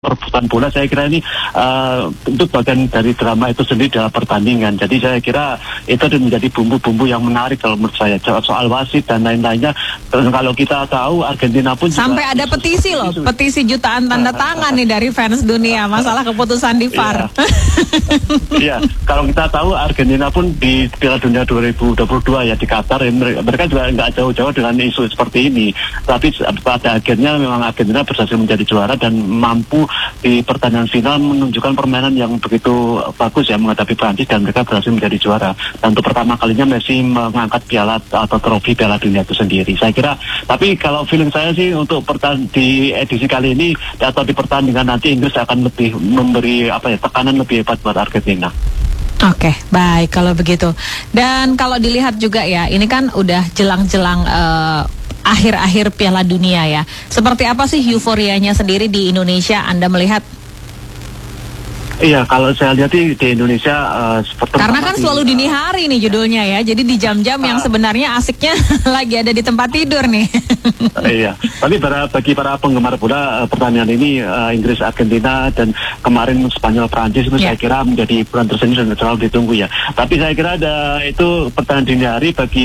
perebutan bola. Saya kira ini itu bagian dari drama itu sendiri dalam pertandingan. Jadi saya kira itu menjadi bumbu-bumbu yang menarik kalau menurut saya. Soal wasit dan lain-lainnya. Kalau kita tahu Argentina pun sampai juga ada petisi loh, petisi jutaan tanda tangan nih dari fans dunia masalah keputusan di VAR. Iya, kalau kita tahu Argentina pun di Piala Dunia 2022 ya di Qatar, mereka juga nggak jauh-jauh dengan isu seperti ini. Tapi pada akhirnya memang Argentina berhasil menjadi juara dan mampu di pertandingan final menunjukkan permainan yang begitu bagus ya menghadapi Prancis dan mereka berhasil menjadi juara. Dan untuk pertama kalinya Messi mengangkat piala atau trofi Piala Dunia itu sendiri. Saya kira, tapi kalau feeling saya sih untuk di edisi kali ini atau di pertandingan nanti Inggris akan lebih memberi tekanan lebih hebat buat Argentina. Oke, baik kalau begitu. Dan kalau dilihat juga ya, ini kan udah jelang-jelang akhir-akhir Piala Dunia ya. Seperti apa sih euforianya sendiri di Indonesia Anda melihat? Iya, kalau saya lihat di Indonesia seperti karena kan selalu dini hari nih judulnya ya. Jadi di jam-jam yang sebenarnya asiknya lagi ada di tempat tidur nih. Iya, tapi bagi para penggemar bola pertandingan ini Inggris Argentina dan kemarin Spanyol Prancis itu saya kira menjadi hiburan tersendiri dan selalu ditunggu ya. Tapi saya kira itu pertandingan dini hari bagi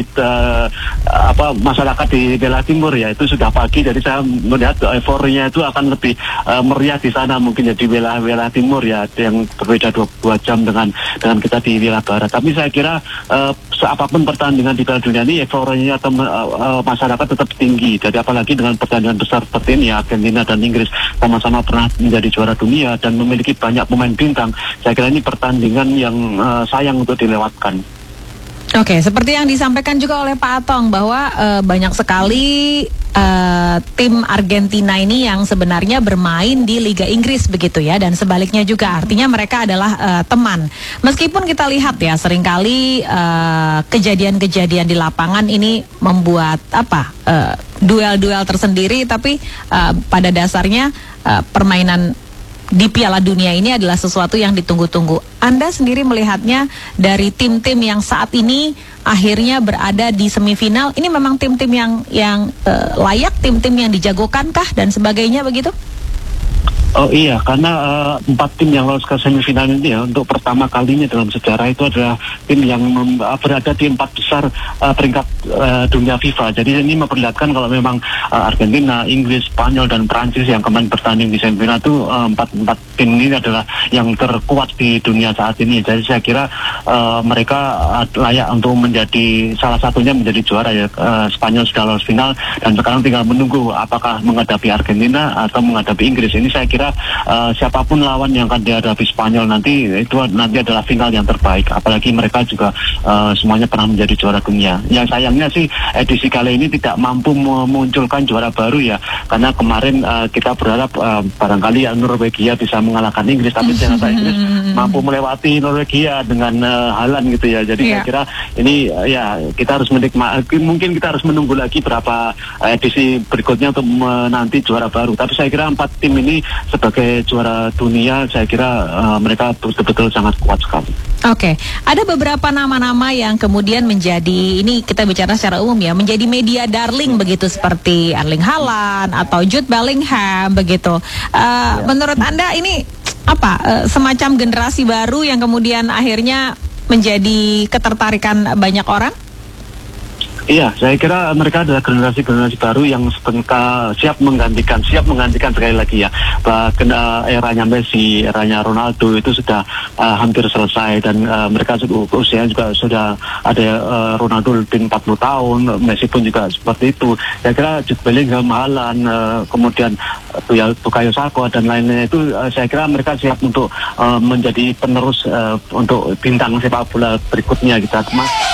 masyarakat di Bela Timur ya, itu sudah pagi. Jadi saya melihat euforinya itu akan lebih meriah di sana mungkin ya di Bela Timur ya, yang berbeda 2 jam dengan kita di wilayah barat. Tapi saya kira apapun pertandingan di Piala Dunia ini euforinya atau masyarakat tetap tinggi. Jadi apalagi dengan pertandingan besar seperti ini ya, Argentina dan Inggris sama-sama pernah menjadi juara dunia dan memiliki banyak pemain bintang. Saya kira ini pertandingan yang sayang untuk dilewatkan. Oke, seperti yang disampaikan juga oleh Pak Atong bahwa banyak sekali tim Argentina ini yang sebenarnya bermain di Liga Inggris begitu ya, dan sebaliknya juga artinya mereka adalah teman. Meskipun kita lihat ya seringkali kejadian-kejadian di lapangan ini membuat duel-duel tersendiri, tapi pada dasarnya permainan di Piala Dunia ini adalah sesuatu yang ditunggu-tunggu. Anda sendiri melihatnya dari tim-tim yang saat ini akhirnya berada di semifinal, ini memang tim-tim yang layak, tim-tim yang dijagokankah dan sebagainya begitu? Oh iya, karena 4 tim yang lolos ke semifinal ini ya, untuk pertama kalinya dalam sejarah itu adalah tim yang berada di 4 besar peringkat dunia FIFA. Jadi ini memperlihatkan kalau memang Argentina, Inggris, Spanyol, dan Prancis yang kemarin bertanding di semifinal itu 4 tim ini adalah yang terkuat di dunia saat ini. Jadi saya kira mereka layak untuk menjadi salah satunya menjadi juara ya. Spanyol sudah lolos final dan sekarang tinggal menunggu apakah menghadapi Argentina atau menghadapi Inggris. Ini saya kira siapapun lawan yang akan dihadapi Spanyol nanti adalah final yang terbaik. Apalagi mereka juga semuanya pernah menjadi juara dunia. Yang sayangnya sih edisi kali ini tidak mampu memunculkan juara baru ya, karena kemarin kita berharap barangkali Norwegia bisa mengalahkan Inggris, tapi ternyata Inggris mampu melewati Norwegia dengan Haaland gitu ya. Jadi saya kira ini ya kita harus mungkin kita harus menunggu lagi berapa edisi berikutnya untuk menanti juara baru. Tapi saya kira 4 tim ini sebagai juara dunia, saya kira mereka betul-betul sangat kuat sekali. Oke, ada beberapa nama-nama yang kemudian menjadi, ini kita bicara secara umum ya, menjadi media darling begitu, seperti Erling Haaland atau Jude Bellingham begitu. Menurut Anda ini semacam generasi baru yang kemudian akhirnya menjadi ketertarikan banyak orang? Iya, saya kira mereka adalah generasi baru yang siap menggantikan sekali lagi ya. Bahkan eranya Messi, eranya Ronaldo itu sudah hampir selesai, dan mereka usianya juga sudah ada Ronaldo lebih 40 tahun, Messi pun juga seperti itu. Saya kira Jude Bellingham, Haaland, kemudian Bukayo Saka dan lainnya itu saya kira mereka siap untuk menjadi penerus untuk bintang sepak bola berikutnya kita.